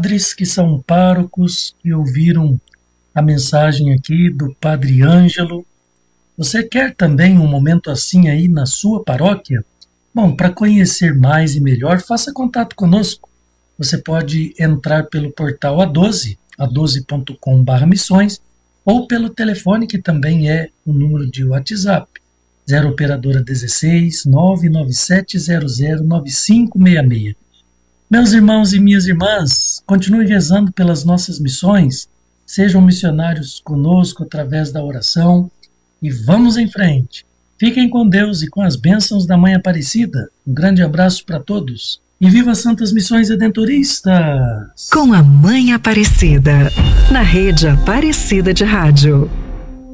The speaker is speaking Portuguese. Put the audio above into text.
padres que são párocos, que ouviram a mensagem aqui do Padre Ângelo. Você quer também um momento assim aí na sua paróquia? Bom, para conhecer mais e melhor, faça contato conosco. Você pode entrar pelo portal A12, a12.com/missões, ou pelo telefone que também é o número de WhatsApp, 0 operadora 16 997 00 9566. Meus irmãos e minhas irmãs, continuem rezando pelas nossas missões, sejam missionários conosco através da oração e vamos em frente. Fiquem com Deus e com as bênçãos da Mãe Aparecida. Um grande abraço para todos e viva as Santas Missões Redentoristas! Com a Mãe Aparecida, na Rede Aparecida de Rádio.